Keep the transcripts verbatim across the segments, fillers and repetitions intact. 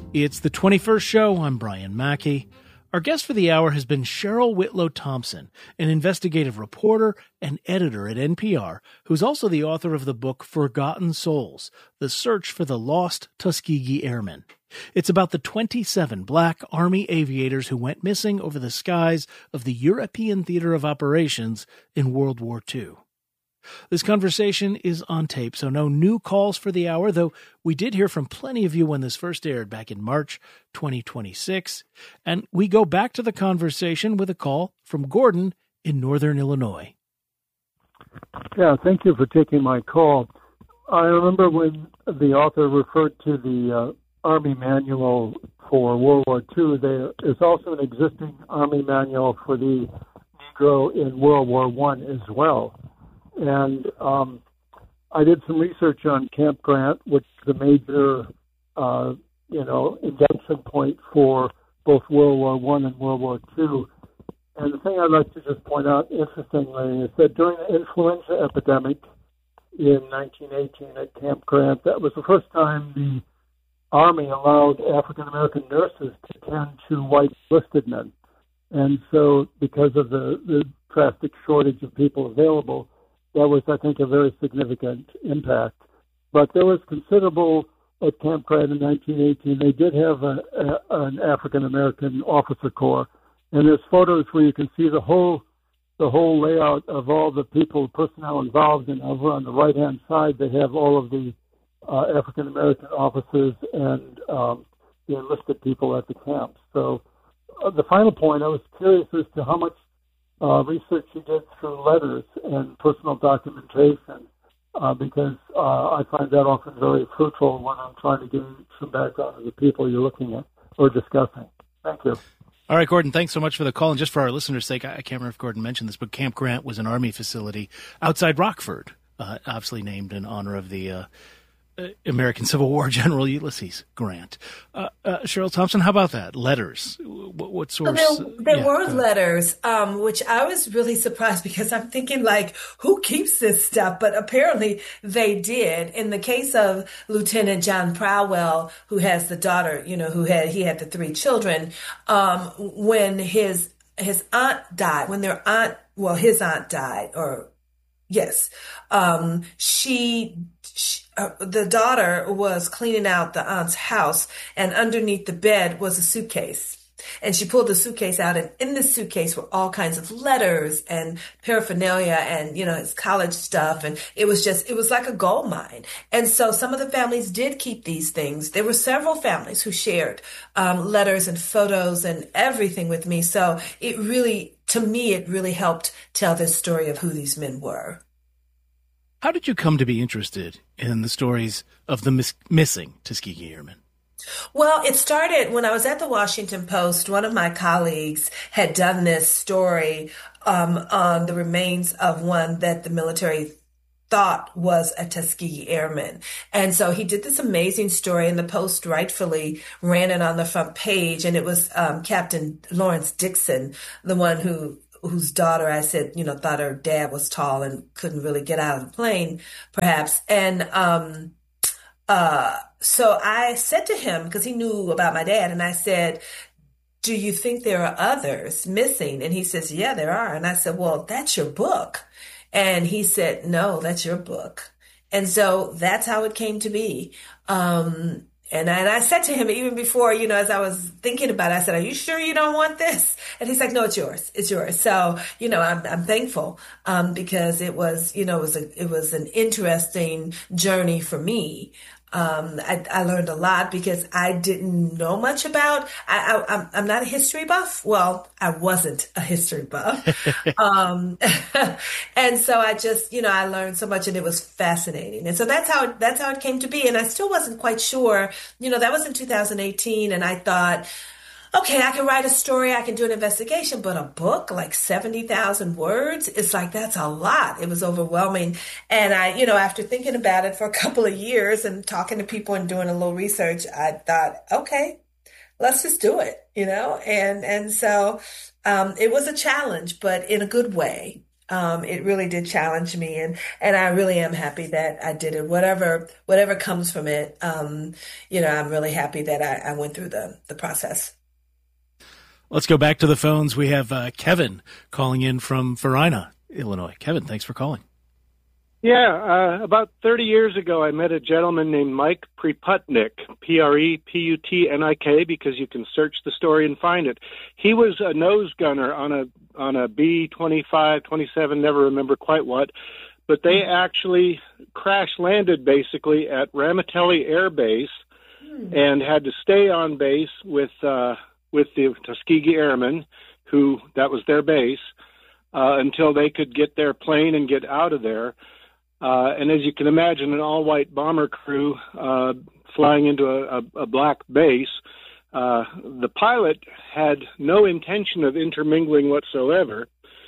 It's the twenty-first show. I'm Brian Mackey. Our guest for the hour has been Cheryl Whitlow Thompson, an investigative reporter and editor at N P R, who's also the author of the book Forgotten Souls, The Search for the Lost Tuskegee Airmen. It's about the twenty-seven black Army aviators who went missing over the skies of the European Theater of Operations in World War Two. This conversation is on tape, so no new calls for the hour, though we did hear from plenty of you when this first aired back in March twenty twenty-six. And we go back to the conversation with a call from Gordon in Northern Illinois. Yeah, thank you for taking my call. I remember when the author referred to the uh, Army manual for World War Two, there is also an existing Army manual for the Negro in World War One as well. And um, I did some research on Camp Grant, which is the major, uh, you know, invention point for both World War One and World War Two. And the thing I'd like to just point out, interestingly, is that during the influenza epidemic in nineteen eighteen at Camp Grant, that was the first time the Army allowed African American nurses to tend to white enlisted men. And so, because of the, the drastic shortage of people available, that was, I think, a very significant impact. But there was considerable at Camp Grant in nineteen eighteen. They did have a, a, an African-American officer corps. And there's photos where you can see the whole the whole layout of all the people, personnel involved. And over on the right-hand side, they have all of the uh, African-American officers and um, the enlisted people at the camp. So uh, the final point, I was curious as to how much Uh, research you did through letters and personal documentation, uh, because uh, I find that often very fruitful when I'm trying to give some background of the people you're looking at or discussing. Thank you. All right, Gordon, thanks so much for the call. And just for our listeners' sake, I can't remember if Gordon mentioned this, but Camp Grant was an Army facility outside Rockford, uh, obviously named in honor of the uh, American Civil War General Ulysses Grant. Uh, uh, Cheryl Thompson, how about that? Letters. What, what source? So there there yeah, were letters, um, which I was really surprised because I'm thinking, like, who keeps this stuff? But apparently they did. In the case of Lieutenant John Prowell, who has the daughter, you know, who had he had the three children, um, when his his aunt died, when their aunt, well, his aunt died, or yes, um, she. she Uh, the daughter was cleaning out the aunt's house, and underneath the bed was a suitcase. And she pulled the suitcase out, and in the suitcase were all kinds of letters and paraphernalia and, you know, his college stuff. And it was just, it was like a gold mine. And so some of the families did keep these things. There were several families who shared um, letters and photos and everything with me. So it really, to me, it really helped tell this story of who these men were. How did you come to be interested in the stories of the mis- missing Tuskegee Airmen? Well, it started when I was at the Washington Post. One of my colleagues had done this story um, on the remains of one that the military thought was a Tuskegee Airman. And so he did this amazing story, and the Post rightfully ran it on the front page. And it was um, Captain Lawrence Dixon, the one who whose daughter, I said, you know, thought her dad was tall and couldn't really get out of the plane, perhaps. And um, uh, so I said to him, because he knew about my dad, and I said, do you think there are others missing? And he says, yeah, there are. And I said, well, that's your book. And he said, no, that's your book. And so that's how it came to be. Um, And I, and I said to him, even before, you know, as I was thinking about it, I said, are you sure you don't want this? And he's like, no, it's yours. It's yours. So, you know, I'm, I'm thankful, um, because it was, you know, it was a, it was an interesting journey for me. Um, I, I learned a lot because I didn't know much about, I, I, I'm, I'm not a history buff. Well, I wasn't a history buff. um, and so I just, you know, I learned so much, and it was fascinating. And so that's how, that's how it came to be. And I still wasn't quite sure, you know, that was in two thousand eighteen. And I thought, okay, I can write a story, I can do an investigation, but a book, like seventy thousand words, it's like, that's a lot. It was overwhelming. And I, you know, after thinking about it for a couple of years and talking to people and doing a little research, I thought, okay, let's just do it, you know? And, and so, um, it was a challenge, but in a good way. Um, it really did challenge me, and and I really am happy that I did it. Whatever whatever comes from it, um, you know, I'm really happy that I, I went through the the process. Let's go back to the phones. We have uh, Kevin calling in from Varina, Illinois. Kevin, thanks for calling. Yeah, uh, about thirty years ago, I met a gentleman named Mike Preputnik, P R E P U T N I K, because you can search the story and find it. He was a nose gunner on a on a B twenty-five, twenty-seven, never remember quite what, but they actually crash landed basically at Ramitelli Air Base mm. and had to stay on base with uh, with the Tuskegee Airmen, who that was their base, uh, until they could get their plane and get out of there. Uh, and as you can imagine, an all-white bomber crew uh, flying into a, a, a black base, uh, the pilot had no intention of intermingling whatsoever.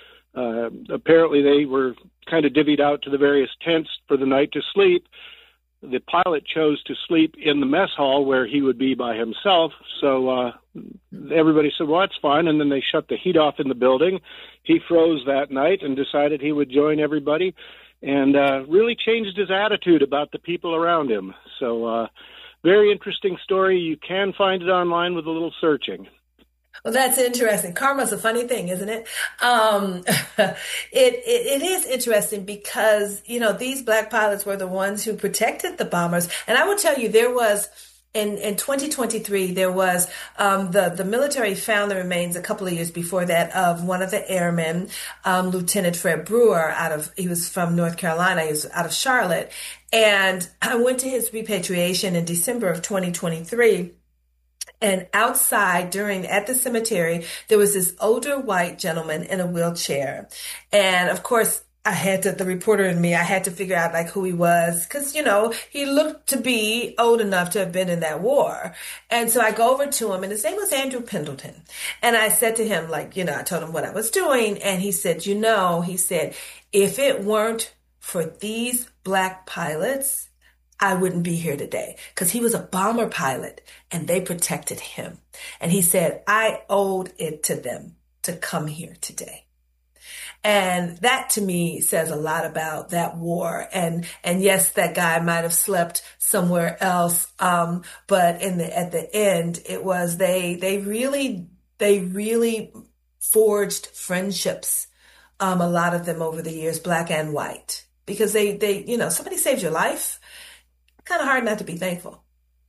Uh, apparently, they were kind of divvied out to the various tents for the night to sleep. The pilot chose to sleep in the mess hall where he would be by himself. So uh, everybody said, well, that's fine. And then they shut the heat off in the building. He froze that night and decided he would join everybody, and uh, really changed his attitude about the people around him. So uh, very interesting story. You can find it online with a little searching. Well, that's interesting. Karma's a funny thing, isn't it? Um, it, it, it is interesting because, you know, these black pilots were the ones who protected the bombers. And I will tell you, there was In, in twenty twenty-three, there was um, the the military found the remains a couple of years before that of one of the airmen, um, Lieutenant Fred Brewer. Out of he was from North Carolina. He was out of Charlotte, and I went to his repatriation in December of twenty twenty-three. And outside during at the cemetery, there was this older white gentleman in a wheelchair, and of course, I had to, the reporter in me, I had to figure out like who he was because, you know, he looked to be old enough to have been in that war. And so I go over to him, and his name was Andrew Pendleton. And I said to him, like, you know, I told him what I was doing. And he said, you know, he said, if it weren't for these black pilots, I wouldn't be here today, because he was a bomber pilot and they protected him. And he said, I owed it to them to come here today. And that to me says a lot about that war. And, and yes, that guy might have slept somewhere else. Um, but in the, at the end, it was, they, they really, they really forged friendships. Um, a lot of them over the years, black and white, because they, they, you know, somebody saved your life. Kind of hard not to be thankful.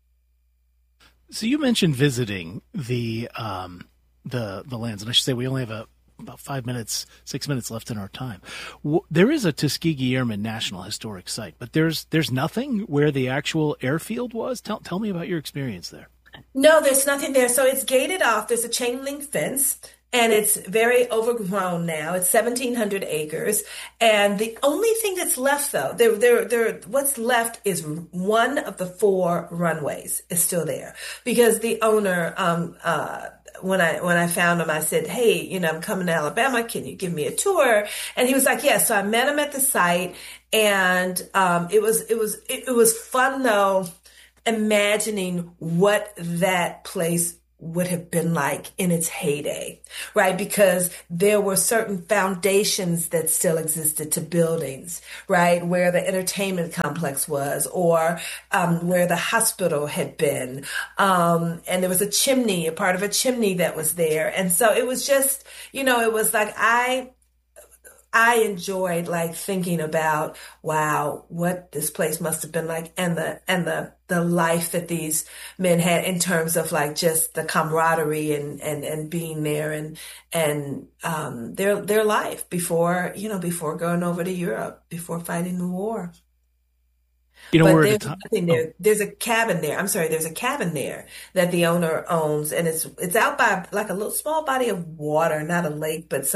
So you mentioned visiting the, um, the, the lands, and I should say we only have a, about five minutes, six minutes left in our time. There is a Tuskegee Airmen National Historic Site, but there's there's nothing where the actual airfield was. Tell tell me about your experience there. No, there's nothing there. So it's gated off. There's a chain link fence, and it's very overgrown now. It's seventeen hundred acres, and the only thing that's left, though, there, there, there, what's left is one of the four runways is still there, because the owner, um, uh. When I when I found him, I said, hey, you know, I'm coming to Alabama. Can you give me a tour? And he was like, yes. Yeah. So I met him at the site, and um, it was it was it, it was fun though, imagining what that place would have been like in its heyday, right? Because there were certain foundations that still existed to buildings, right? Where the entertainment complex was, or um, where the hospital had been. Um, and there was a chimney, a part of a chimney that was there. And so it was just, you know, it was like I... I enjoyed like thinking about, wow, what this place must have been like, and the and the the life that these men had in terms of like just the camaraderie and and and being there, and and um their their life before, you know, before going over to Europe, before fighting the war. You know, but we're there's, at the nothing there. Oh. There's a cabin there. I'm sorry. There's a cabin there that the owner owns, and it's it's out by like a little small body of water, not a lake, but